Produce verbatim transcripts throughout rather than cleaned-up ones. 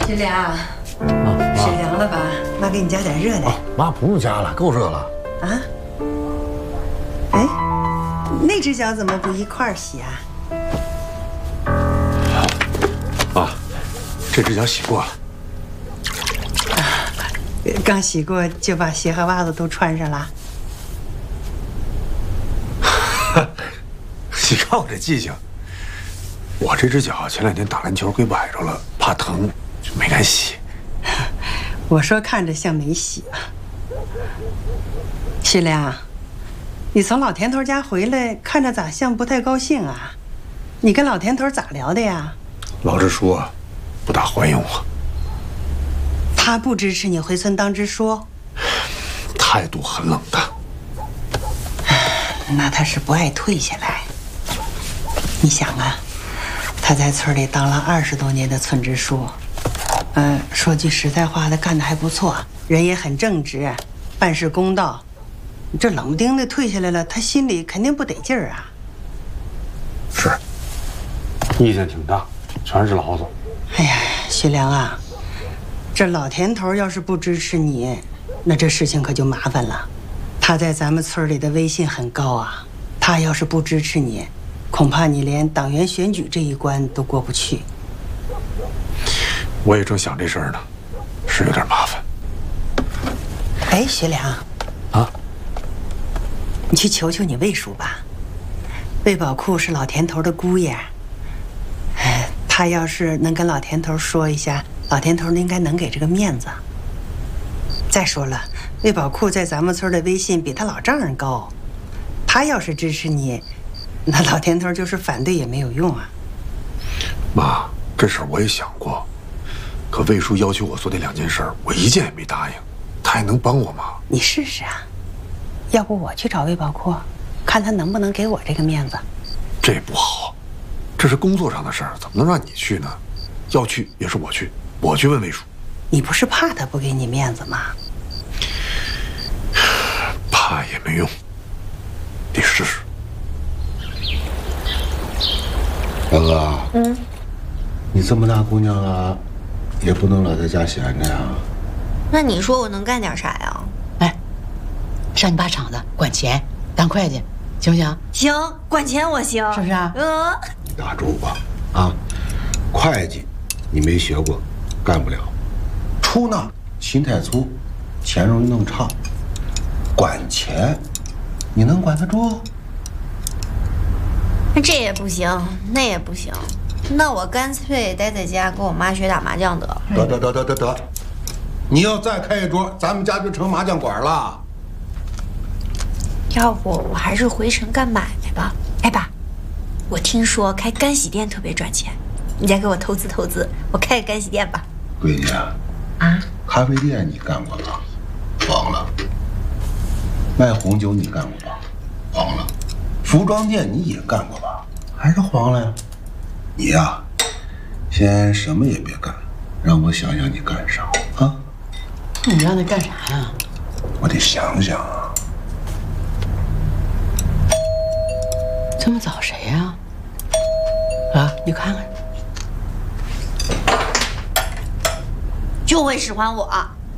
小良， 啊， 水凉了吧？妈给你加点热的。 哦，妈不用加了，够热了。 啊？哎，那只脚怎么不一块儿洗啊？ 妈，这只脚洗过了。 啊，刚洗过就把鞋和袜子都穿上了。 你看我这记性，我这只脚前两天打篮球给崴着了，怕疼就没敢洗。 我说看着像没洗啊。徐良，你从老田头家回来，看着咋像不太高兴啊？你跟老田头咋聊的呀？ 老支书啊，不大欢迎我。 他不支持你回村当支书？ 态度很冷淡。 那他是不爱退下来。你想啊，他在村里当了二十多年的村支书，嗯、呃，说句实在话，他干得还不错，人也很正直，办事公道。这冷不丁的退下来了，他心里肯定不得劲儿啊。 是，意见挺大，全是老总。 哎呀，徐良啊，这老田头要是不支持你，那这事情可就麻烦了。他在咱们村里的威信很高啊，他要是不支持你，恐怕你连党员选举这一关都过不去。 我也正想这事儿呢，是有点麻烦。 哎，徐良， 啊， 你去求求你魏叔吧。魏宝库是老田头的姑爷，哎，他要是能跟老田头说一下，老田头应该能给这个面子。再说了，魏宝库在咱们村的威信比他老丈人高，他要是支持你，那老田头就是反对也没有用啊。 妈，这事儿我也想过，可魏叔要求我做那两件事，我一件也没答应。他还能帮我吗？ 你试试啊，要不我去找魏宝库，看他能不能给我这个面子。 这不好，这是工作上的事儿，怎么能让你去呢？要去也是我去，我去问魏叔。 你不是怕他不给你面子吗？ 怕也没用，得试试。 大哥，嗯，你这么大姑娘了，也不能老在家闲着呀。 那你说我能干点啥呀？ 哎，上你爸厂子管钱，当会计，行不行？ 行，管钱我行， 是不是啊？ 嗯。 你打住吧，啊，会计你没学过，干不了。出纳心太粗，钱容易弄差。管钱，你能管得住？ 那这也不行，那也不行，那我干脆待在家跟我妈学打麻将得了。 得得得得得得，你要再开一桌，咱们家就成麻将馆了。 要不我还是回城干买卖吧。哎爸，我听说开干洗店特别赚钱，你再给我投资投资，我开个干洗店吧。 闺女啊， 啊， 咖啡店你干过吧？黄了。卖红酒你干过吧？黄了。服装店你也干过吧？还是黄了呀？你呀，先什么也别干，让我想想你干啥啊？ 你让他干啥呀？ 我得想想啊。 这么早谁呀？啊，你看看， 就会使唤我。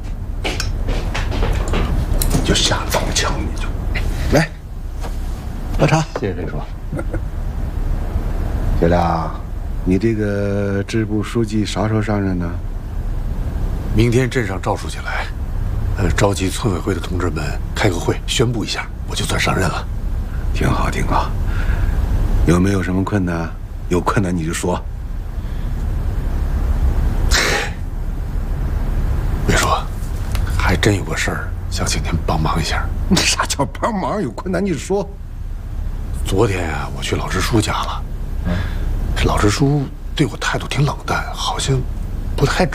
你就瞎造枪，你就来喝茶。 谢谢魏叔。 小亮，你这个支部书记啥时候上任呢？ 明天镇上赵书记来，呃，召集村委会的同志们开个会，宣布一下，我就算上任了。 挺好，挺好。有没有什么困难？有困难你就说。 魏叔，还真有个事儿想请您帮忙一下。 你啥叫帮忙？有困难你说。 昨天啊，我去老支书家了，这老支书对我态度挺冷淡，好像不太